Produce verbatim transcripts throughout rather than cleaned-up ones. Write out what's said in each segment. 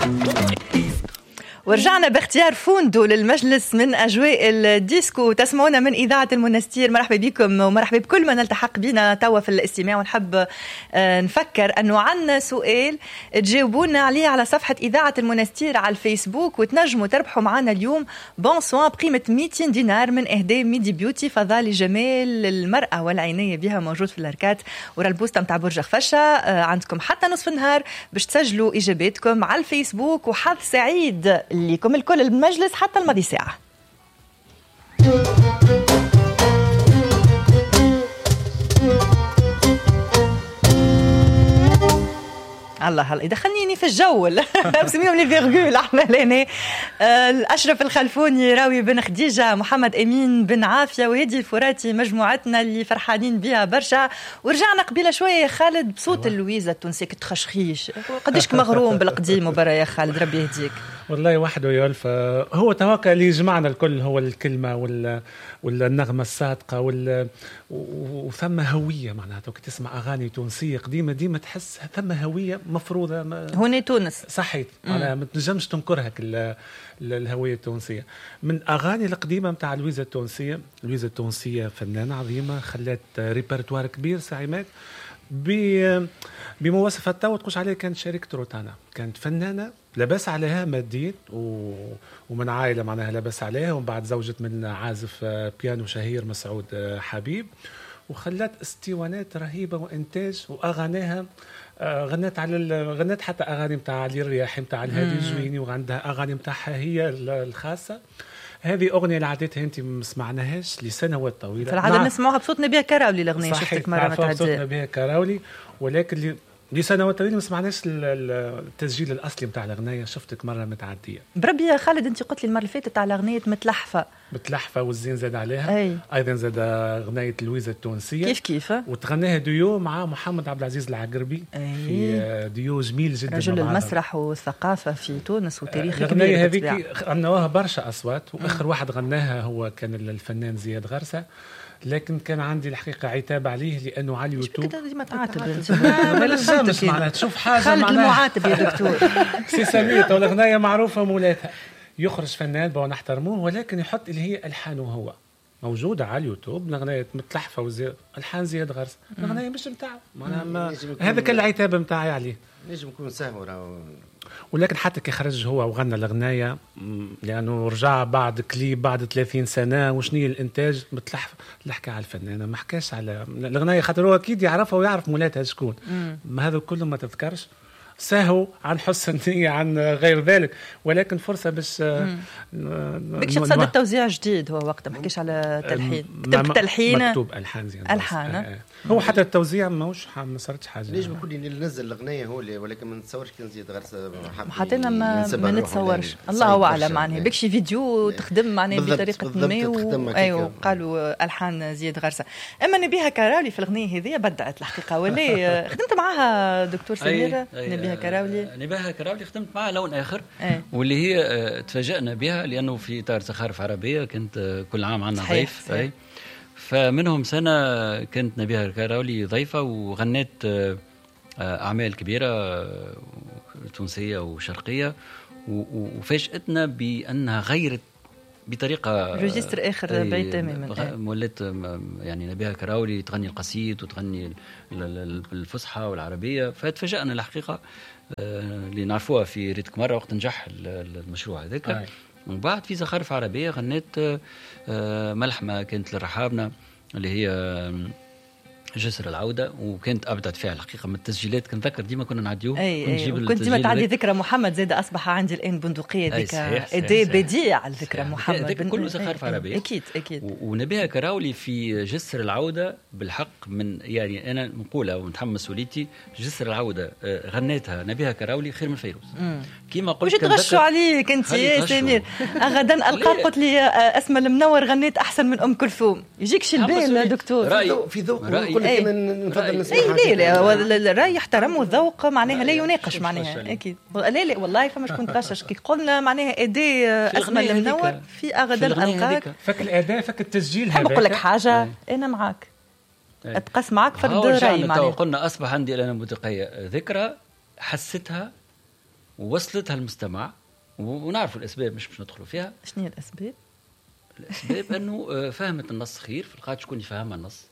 ورجعنا باختيار فوندو للمجلس من أجواء الديسكو. تسمعونا من إذاعة المنستير. مرحبا بكم ومرحبا بكل من التحق بنا توا في الاستماع. ونحب نفكر أنه عنا سؤال تجاوبونا عليه على صفحة إذاعة المنستير على الفيسبوك، وتنجموا تربحوا معنا اليوم بونسوان بقيمة مئتين دينار من إهداء ميدي بيوتي، فضاء لجمال المرأة والعناية بها، موجود في الأركات ورا البوسطة متاع برج خفشة. عندكم حتى نصف النهار باش تسجلوا إجاباتكم على الفيسبوك، وحظ سعيد ليكم الكل المجلس حتى الماضي ساعة. الله الله يدخلني في الجو مسميهم لي فيرغول احنا لهنا. الاشرف الخلفوني، راوي بن خديجه، محمد امين بن عافيه، وهدي الفراتي، مجموعتنا اللي فرحانين بها برشا. ورجعنا قبيله شويه خالد بصوت اللويزه التونسي كتخشخيش، قديش مغروم بالقديم وبرا يا خالد، ربي يهديك. والله وحده يالف هو توقع اللي يجمعنا الكل هو الكلمه ولا ولا النغمه الصادقه ولا وثم هويه. معناتها كي تسمع اغاني تونسيه قديمه ديما تحس ثم هويه مفروضه هنا تونس صحيت. انا ما تنجمش تنكرها الهويه التونسيه. من اغاني القديمه نتاع لويزا التونسيه. لويزا التونسيه فنانه عظيمه، خلات ريبرتوار كبير ساعمات بمواصفات تو تقولش عليها. كانت شريكة روتانا، كانت فنانة لباس عليها ماديا و... ومن عائلة معناها لباس عليها، ومن بعد زوجت من عازف بيانو شهير مسعود حبيب، وخلت استيوانات رهيبة وإنتاج. وأغانيها غنت على ال... غنت حتى أغاني متاع علي الرياحي متاع الهادي الجويني، وعندها أغاني متاعها هي الخاصة. هذه أغنية اللي عدتها أنت ما سمعناهاش لسنوات طويلة. في العادة نسمعها بصوت نبيه كراولي الأغنية، شفتك مرة متعدية بصوت نبيه كراولي، ولكن لسنوات طويلة ما سمعناش التسجيل الأصلي متاع الأغنية، شفتك مرة متعدية. بربي يا خالد أنت قلت لي المرة اللي فاتت على أغنية متلحفة. متلحفة والزين زاد عليها. أي. أيضا زاد أغنية لويزا التونسية كيف كيف وتغناها ديو مع محمد عبد العزيز العقربي. أي. في ديو جميل جدا، رجل المسرح والثقافة في تونس وتاريخ كبير. الأغنية هذيك غنوها برشا أصوات، وآخر واحد غناها هو كان الفنان زياد غرسة. لكن كان عندي الحقيقة عتاب عليه لأنه على اليوتيوب كده ديما تعاتب. ما لازمش معناها تشوف حاجة خالد المعاتب يا دكتور. سي سميت والأغنية معروفة مولاتها. يخرج فنان بو نحترموه، ولكن يحط اللي هي ألحانه هو موجودة على اليوتيوب. الأغنية متلحفة وزياد ألحان زياد غرس، الأغنية مش متاعه. ما هذا كل العتاب متاعي عليه. نجم يكون سهو، ولكن حتى كي خرج هو وغنى الأغنية، لأنه رجع بعد كليب بعد ثلاثين سنة وشني الإنتاج متلحف. لحكى على الفنانة ما حكاش على الأغنية، خاطر هو أكيد يعرفها ويعرف مولاتها شكون. ما هذا كله ما تذكرش، ساهو عن حسن نية عن غير ذلك. ولكن فرصة باش بكش قصد التوزيع جديد. هو وقت ما حكيش على تلحين، كتب تلحين مكتوب ألحان زين ألحان. آه. هو حتى التوزيع موش ما صارتش حاجة. ليش ما كل اللي نزل الأغنية هو اللي، ولكن ما نتصورش كان زياد غرسة حتى ما ما نتصورش. الله أعلم معناه بكش فيديو تخدم معناه بطريقة ما و... أيوة قالوا ألحان زياد غرسة. أما نبيها كراولي في الأغنية هذه بدأت الحقيقة ولا خدمت معها دكتور سميرة؟ نبيها كراولي نبيها كراولي خدمت معها لون آخر. أي. واللي هي تفاجأنا بها لأنه في إطار زخارف عربية كنت كل عام عنا ضيف. أي. فمنهم سنة كنت نبيها كراولي ضيفة، وغنيت أعمال كبيرة تونسية وشرقية، وفاجأتنا بأنها غيرت بطريقة ريجستر آخر بعيد تماما. ولات يعني نبيها كراولي تغني القصيد وتغني الفصحى والعربية. فتفاجأنا الحقيقة اللي نعرفوها في ريتك مرة وقت نجح المشروع هذاك. ومن بعد في زخارف عربية غنيت ملحمة كانت لرحابنا اللي هي جسر العودة، وكانت أبدعت فيها الحقيقة من التسجيلات. كنذكر ديما كنا نعديوه وكنت ديما تعدي ذكرى محمد زيد أصبح عندي الآن بندقية ذيك إدي بديع الذكرى محمد ذيك كله زخارف عربية. أكيد أكيد. ونبيها كراولي في جسر العودة بالحق من يعني أنا نقولها ونتحمل مسؤوليتي. جسر العودة غنيتها نبيها كراولي خير من فيروز. كيما قلت. مش تغشوا عليك أنت يا سمير؟ غدا ألقى قلت لي أسمى المنور غنيت أحسن من أم كلثوم. يجيكش البال دكتور؟ في ذوق أي. نفضل نسمع. أي لا لا الرأي يحترم والذوق معناها لا يناقش معناها أكيد. لا لا والله فما شكون تغشش كي قلنا معناها أداء أسمى المنور في أغدا ألقاك. فك الأداء فك التسجيل هذا. بقول لك حاجة أنا معك أتقس معك فرد رأي معناها. قلنا أصبح عندي أنا متقية ذكرى حسيتها ووصلتها المستمع، ونعرفوا الاسباب مش مش ندخلوا فيها. شنو هي الاسباب؟ الاسباب انه فهمت النص خير، لقات شكون يفهم النص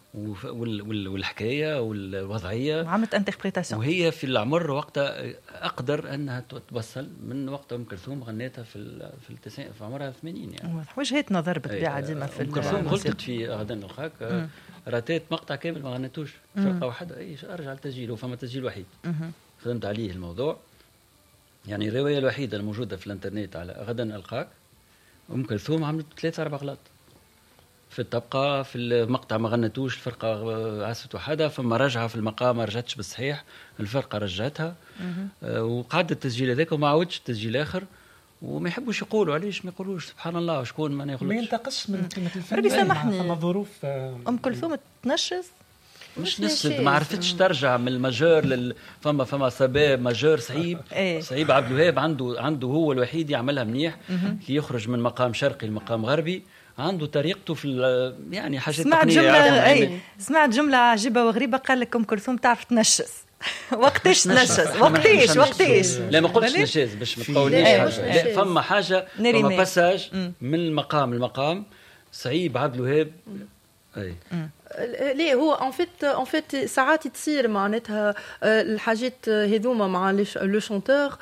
والحكايه والوضعيه، وعملت انتربريتاسيون، وهي في العمر وقتها اقدر انها توصل من وقت ام كلثوم غنيتها في في التسعين في عمرها ثمانين يعني. وجهه نظر بالطبيعه ديما في ام كلثوم غلطت في غدا نلقاك، راتيت مقطع كامل ما غنيتوش، فرقه واحده اي ارجع للتسجيل، وفما تسجيل وحيد خدمت عليه الموضوع. يعني الروايه الوحيده الموجوده في الانترنت على غدا نلقاك ام كلثوم عملت ثلاثة اربع غلط في الطبقه، في المقطع ما غنتوش، الفرقه عزفت وحدها، فما رجعها في المقام ما رجعتش بالصحيح، الفرقه رجعتها آه وقعد التسجيل هذاك وما عاودش التسجيل اخر. وما يحبوش يقولوا علاش ما يقولوش سبحان الله شكون ما يغلطش، ما ينتقصش من كلمه الفن. ربي سامحني، فما ظروف ام كلثوم تنشز مش نسد، ما عرفتش ترجع من الماجور لل فما فما سباب ماجور صعيب ايه. صعيب. عبد الوهاب عنده عنده هو الوحيد يعملها منيح، كي يخرج من مقام شرقي لمقام غربي عنده طريقته في يعني حاجات سمعت تقنيه. جمله اي سمعت جمله عجيبه وغريبه، قال لك ام كلثوم تعرف تنشز. وقتيش تنشز؟ وقتيش وقتيش؟ لا ما قلتش نشاز باش ما تقوليش حاجه، لا فما حاجه فما باساج من المقام المقام صعيب عبد الوهاب. اي ليه هو ان فيت ان فيت ساعات تصير معناتها الحاجات هذوما مع لو شونتور،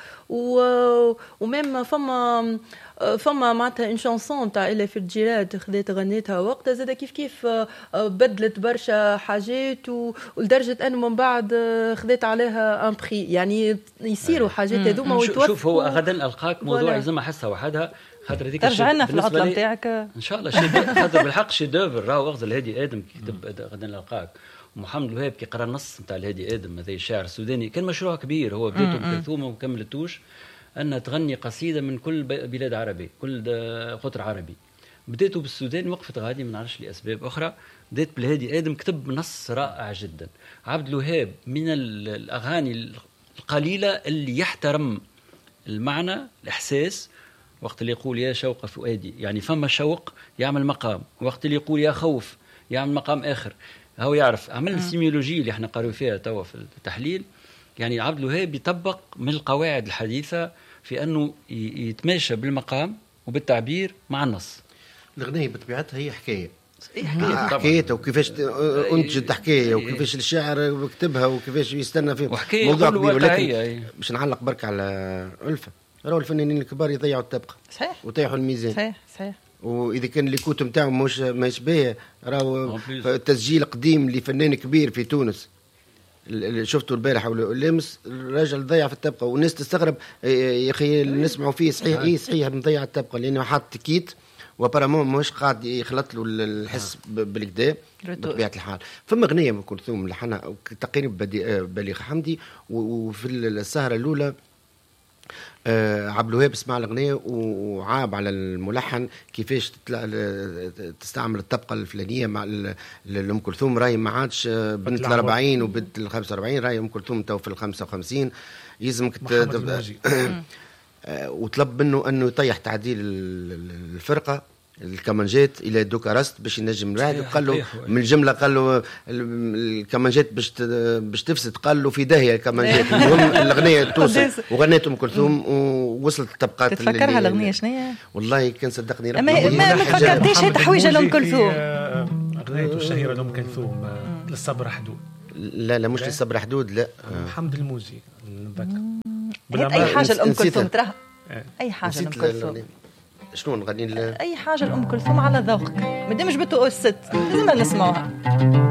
وميم فما فما معناتها ان شانسون تاع الا في الجيراد خديت غنيتها وقتها زاد كيف كيف بدلت برشا حاجات، ولدرجه انه من بعد خديت عليها ان بري، يعني يصيروا حاجات هذوما ويتوفقوا. شوف هو غدا القاك موضوع لازم احسها وحدها، خاطر هذيك ترجع لنا في العطله نتاعك ان شاء الله. خاطر بالحق شي دوفر راهو غزل الهادي ادم كي كتب غدا نلقاك، ومحمد الوهاب كي قرا النص نتاع الهادي ادم هذا الشاعر السوداني كان مشروع كبير، هو بداته بكلثوم وما كملتوش، أنها تغني قصيدة من كل بلاد عربي، كل قطر عربي. بديته بالسودان وقفت غادي ما نعرفش لأسباب أخرى، بديت بالهادي آدم كتب نص رائع جدا. عبد الوهاب من الأغاني القليلة اللي يحترم المعنى الإحساس، وقت اللي يقول يا شوق فؤادي يعني فما شوق يعمل مقام، وقت اللي يقول يا خوف يعمل مقام آخر. هو يعرف عمل السيميولوجي اللي احنا قارئين فيها توا في التحليل. يعني عبد الوهاب يطبق من القواعد الحديثة في أنه يتماشى بالمقام وبالتعبير مع النص. الأغنية بطبيعتها هي حكاية، هي حكاية حكايتها وكيفاش أنتجت حكاية وكيفاش الشاعر كتبها وكيفاش يستنى فيه موضوع كبير. ولكن باش نعلق برك على ألفة، راهو الفنانين الكبار يضيعوا التبقى صحيح ويطيحوا الميزان صحيح صحيح. واذا كان اللي كتب نتاعهم مش ماهيش باهيه، راهو تسجيل قديم لفنان كبير في تونس اللي شفته البارح والامس، الراجل ضيع في التبقى والناس تستغرب يا اخي نسمعوا فيه صحيح اي صحيح مضيع التبقى لانه حاط كيت وبرامون مش قاعد يخلط له الحس بالكدا بطبيعه الحال. فما اغنيه ام كلثوم لحنها تقريبا بليغ حمدي، وفي السهره الاولى آه عبد الوهاب سمع الاغنيه وعاب على الملحن كيفاش تستعمل الطبقه الفلانيه مع ام كلثوم. راهي ما عادش بنت الأربعين وبنت الخمسة وأربعين، راهي ام كلثوم تو في الخمسة وخمسين يلزمك آه وطلب منه انه يطيح تعديل الفرقه الكمانجات الى دوكارست باش ينجم يراعي. قال له من الجمله قال له الكمانجات باش باش تفسد، قال له في داهيه الكمانجات. المهم الاغنيه توصل وغنيت ام كلثوم ووصلت الطبقات. تتفكرها الاغنيه شنو هي؟ والله كان صدقني ربي ما, ما, ما فكرتيش هي تحويجه لام كلثوم. اغنيته الشهيره لام كلثوم للصبر حدود. لا لا مش للصبر حدود، لا محمد الموزي نتذكر. اي حاجه لام كلثوم تراها، اي حاجه لام كلثوم. شنو نغني اي حاجه لام كلثوم على ذوقك، ما دامش بتو الست لازم نسمعوها.